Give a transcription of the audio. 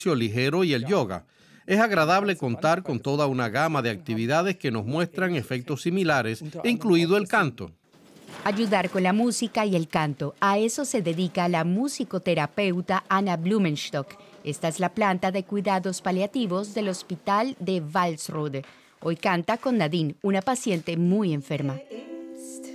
ligero y el yoga. Es agradable contar con toda una gama de actividades que nos muestran efectos similares, incluido el canto. Ayudar con la música y el canto. A eso se dedica la musicoterapeuta Anna Blumenstock. Esta es la planta de cuidados paliativos del hospital de Walsrode. Hoy canta con Nadine, una paciente muy enferma.